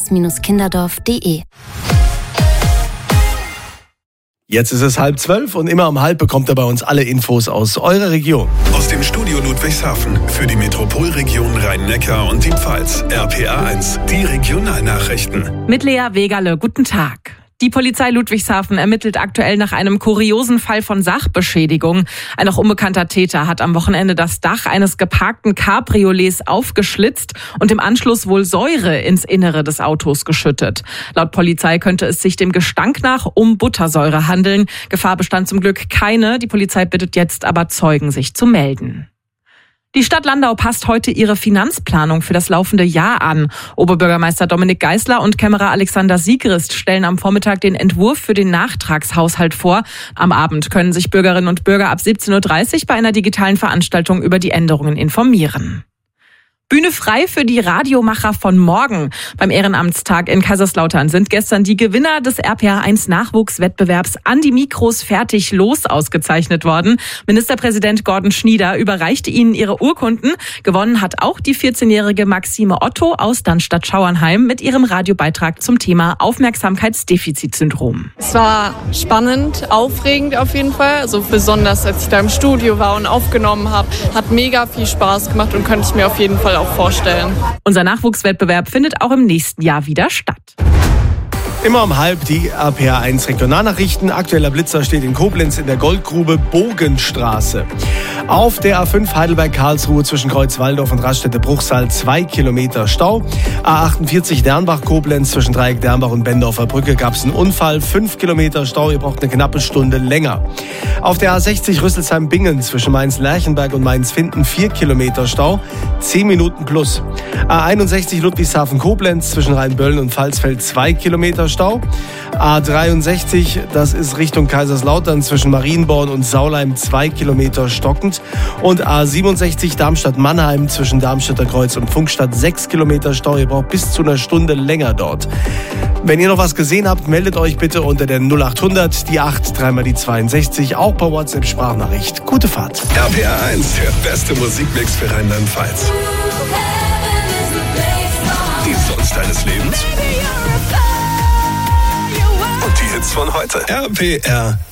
caritas-kinderdorf.de. Jetzt ist es 11:30 und immer um 11 bekommt ihr bei uns alle Infos aus eurer Region. Aus dem Studio Ludwigshafen für die Metropolregion Rhein-Neckar und die Pfalz. RPA 1, die Regionalnachrichten. Mit Lea Wegerle, guten Tag. Die Polizei Ludwigshafen ermittelt aktuell nach einem kuriosen Fall von Sachbeschädigung. Ein noch unbekannter Täter hat am Wochenende das Dach eines geparkten Cabriolets aufgeschlitzt und im Anschluss wohl Säure ins Innere des Autos geschüttet. Laut Polizei könnte es sich dem Gestank nach um Buttersäure handeln. Gefahr bestand zum Glück keine. Die Polizei bittet jetzt aber Zeugen, sich zu melden. Die Stadt Landau passt heute ihre Finanzplanung für das laufende Jahr an. Oberbürgermeister Dominik Geisler und Kämmerer Alexander Siegrist stellen am Vormittag den Entwurf für den Nachtragshaushalt vor. Am Abend können sich Bürgerinnen und Bürger ab 17:30 Uhr bei einer digitalen Veranstaltung über die Änderungen informieren. Bühne frei für die Radiomacher von morgen. Beim Ehrenamtstag in Kaiserslautern sind gestern die Gewinner des RPA 1 Nachwuchswettbewerbs an die Mikros fertig los ausgezeichnet worden. Ministerpräsident Gordon Schnieder überreichte ihnen ihre Urkunden. Gewonnen hat auch die 14-jährige Maxime Otto aus Dannstatt-Schauernheim mit ihrem Radiobeitrag zum Thema Aufmerksamkeitsdefizitsyndrom. Es war spannend, aufregend auf jeden Fall. Also besonders, als ich da im Studio war und aufgenommen habe. Hat mega viel Spaß gemacht und könnte ich mir auf jeden Fall auch vorstellen. Unser Nachwuchswettbewerb findet auch im nächsten Jahr wieder statt. Immer um 11 die RPA 1 Regionalnachrichten. Aktueller Blitzer steht in Koblenz in der Goldgrube Bogenstraße. Auf der A5 Heidelberg-Karlsruhe zwischen Kreuzwaldorf und Raststätte-Bruchsal 2 Kilometer Stau. A48 Dernbach-Koblenz zwischen Dreieck Dernbach und Bendorfer Brücke gab es einen Unfall. 5 Kilometer Stau, ihr braucht eine knappe Stunde länger. Auf der A60 Rüsselsheim-Bingen zwischen Mainz-Lerchenberg und Mainz-Finden 4 Kilometer Stau. 10 Minuten plus. A61 Ludwigshafen-Koblenz zwischen Rheinböllen und Pfalzfeld 2 Kilometer Stau. A63, das ist Richtung Kaiserslautern zwischen Marienborn und Saulheim 2 Kilometer stockend. Und A67 Darmstadt-Mannheim zwischen Darmstädter Kreuz und Pfungstadt 6 Kilometer Stau. Ihr braucht bis zu einer Stunde länger dort. Wenn ihr noch was gesehen habt, meldet euch bitte unter der 0800, die 8, dreimal die 62, auch per WhatsApp-Sprachnachricht. Gute Fahrt. RPA 1, der beste Musikmix für Rheinland-Pfalz. Die Songs deines Lebens und die Hits von heute. RPR